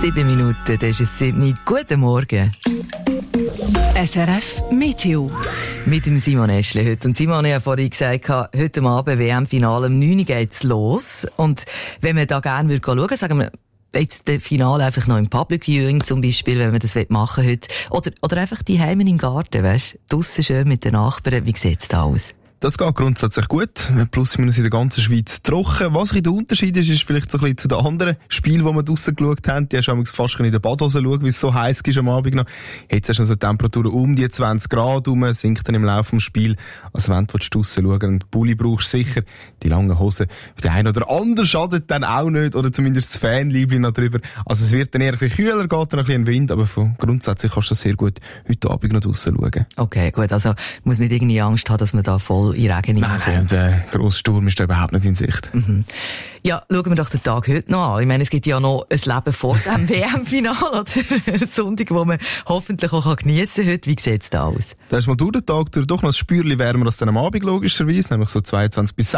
7 Minuten, das ist es 7. Guten Morgen. SRF Meteo. Mit dem Simon Eschle heute. Und Simon hat ja vorhin gesagt, heute Abend WM-Finale um 9 Uhr geht's los. Und wenn man da gerne schauen würde, sagen wir, jetzt das Finale einfach noch im Public Viewing zum Beispiel, wenn man das machen will heute. Oder einfach die Heimen im Garten, weisst, draussen schön mit den Nachbarn. Wie sieht's da aus? Das geht grundsätzlich gut. Plus minus in der ganzen Schweiz trocken. Was ein der Unterschied ist vielleicht so ein bisschen zu den anderen Spielen, die wir draussen geschaut haben. Die hast du fast in der Badhose schauen, wie es so heiß ist am Abend noch. Jetzt hast du also Temperaturen um die 20 Grad rum, sinkt dann im Laufe des Spiels. Also wenn du draussen schauen und Pulli brauchst, sicher die langen Hosen. Für den einen oder anderen schadet dann auch nicht, oder zumindest das Fanliebling noch drüber. Also es wird dann eher ein bisschen kühler, geht dann ein bisschen Wind, aber grundsätzlich kannst du das sehr gut heute Abend noch draussen schauen. Okay, gut. Also muss nicht irgendwie Angst haben, dass man da voll in Regen Nein, der grosse Sturm ist da überhaupt nicht in Sicht. Mhm. Ja, schauen wir doch den Tag heute noch an. Ich meine, es gibt ja noch ein Leben vor dem WM-Final, oder? Ein Sonntag, wo man hoffentlich auch geniessen kann heute. Wie sieht's da aus? Da ist mal durch den Tag doch noch ein Spürchen wärmer als dann am Abend, logischerweise, nämlich so 22 bis